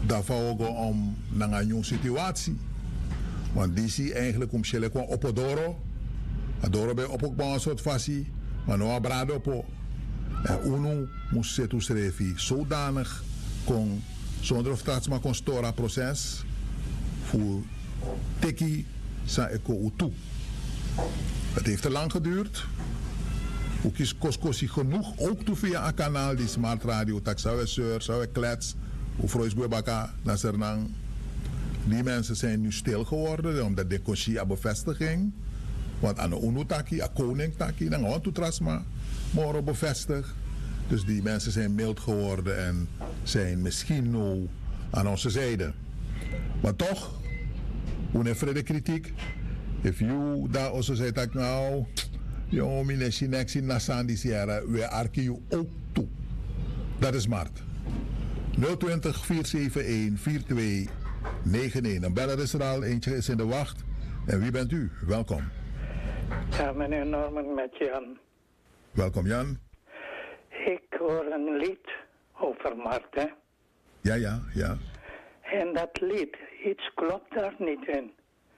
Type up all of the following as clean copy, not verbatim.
daarvoor om naar een nieuwe situatie. Want die zie eigenlijk om je lekker op het doro. Het doro bij op ook een soort fasie. Maar nu abrado op. En uno moest ze toeschrijven zodanig kon zonder of dat maar kon storen proces voor teki sa eko utu. Het heeft te lang geduurd. Ook is koskosi genoeg, ook toe via een kanaal die smart radio, tak zou seur, zou klets, of Roosbebaka, Nasernang. Die mensen zijn nu stil geworden, omdat de kosie een bevestiging. Want aan de UNO-taki, aan koning-taki, dan gaan we trasma, maar bevestigd. Dus die mensen zijn mild geworden en zijn misschien nu aan onze zijde. Maar toch, hoe vrede kritiek, if you daar also zei dat nou, yo, mine sinexi nasan die sierra, we arken you ook toe. Dat is smart. 020 471 4291. Een beller is er al, eentje is in de wacht. En wie bent u? Welkom. Ja, meneer Norman met Jan. Welkom Jan. Ik hoor een lied over Marten. Ja. En dat lied, iets klopt daar niet in.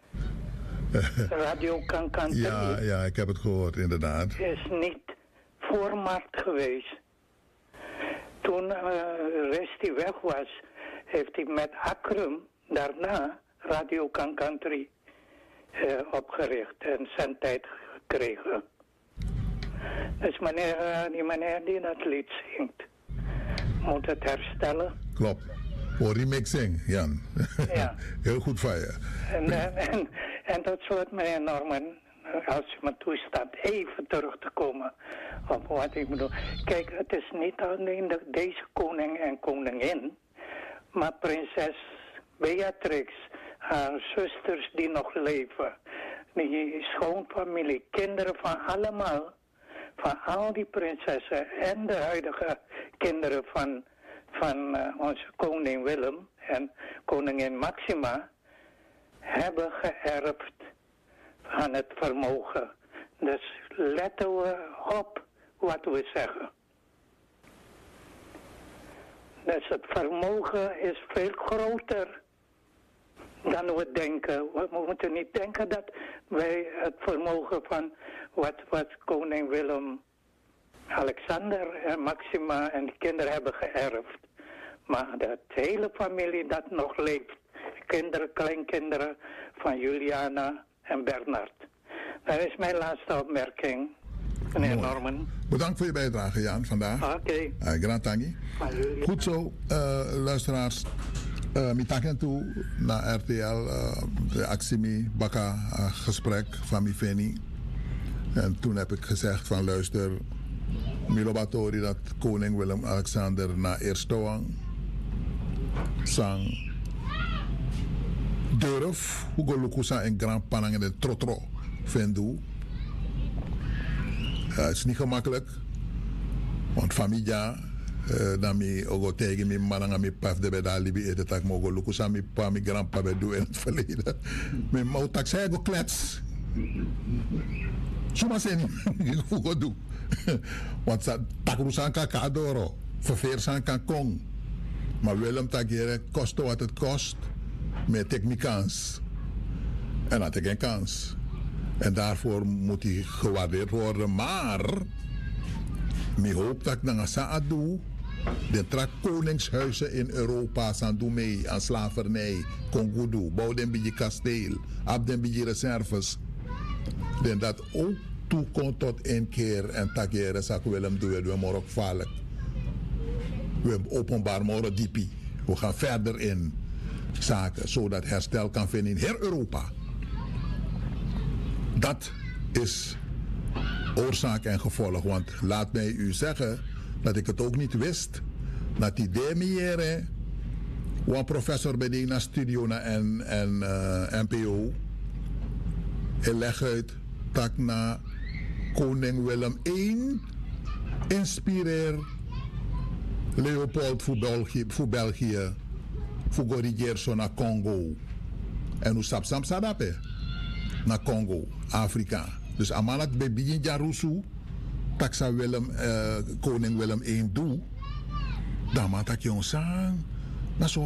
Radio Kankanterie. Ja, ik heb het gehoord, inderdaad. Is niet voor Mart geweest. Toen Resti weg was, heeft hij met Akrum daarna Radio Kankanterie opgericht en zijn tijd gekregen. Dus die meneer die dat lied zingt, moet het herstellen. Klopt. Voor remixing, Jan. Ja. Heel goed van je. En tot slot, meneer Norman, als je me toestaat, even terug te komen op wat ik bedoel. Kijk, het is niet alleen deze koning en koningin, maar prinses Beatrix, haar zusters die nog leven, die schoonfamilie, kinderen van allemaal, van al die prinsessen en de huidige kinderen van onze koning Willem en koningin Maxima, hebben geërfd aan het vermogen. Dus letten we op wat we zeggen. Dus het vermogen is veel groter dan we denken. We moeten niet denken dat wij het vermogen van wat koning Willem, Alexander en Maxima en de kinderen hebben geërfd. Maar de hele familie dat nog leeft. Kinderen, kleinkinderen van Juliana en Bernard. Dat is mijn laatste opmerking, meneer Norman. Bedankt voor je bijdrage, Jan, vandaag. Oké. Grand tangi. Goed zo, luisteraars. Mitaken toe naar RTL, de Aximi Baka gesprek van Mifeni. En toen heb ik gezegd van luister, Milobatori dat koning Willem-Alexander naar Eerstowang sang durf, Hugo Lukusa en Grand Panang en de Trotro Vendu. Het is niet gemakkelijk, want familia dan mi ogo tegen mi mananga mi paf de bedal libi ete tak mogo Lukusa mi pa mi grandpa bedoel in het verleden. Mi mau tak saya go klets. Suma sen Hugo doe. Want sa takrusan ka kadoro, verveersan kan kong. Maar Willem tagere koste wat het kost. Met ik kans. En had ik geen kans. En daarvoor moet hij gewaardeerd worden. Maar, ik hoop dat ik naar Saad doe. De trak koningshuizen in Europa zijn doen mee aan slavernij. Congo doe. Bouw den beetje kasteel. Ab den beetje reserves. En dat ook toekomt tot één keer. En tagere zak Willem doen we morgen gevaarlijk. We openbaar morgen diepie. We gaan verder in zaken, zodat herstel kan vinden in heel Europa. Dat is oorzaak en gevolg. Want laat mij u zeggen dat ik het ook niet wist. Dat die demiere, een professor bij de studio en NPO, hij legt uit dat na koning Willem I inspireer Leopold voor België. Fugoriger zo naar Congo. En hoe stap sam sadape naar Congo, Afrika. Dus amanak bij begin jarusu, taksa Willem, koning Willem I doe, dan maak je ons aan.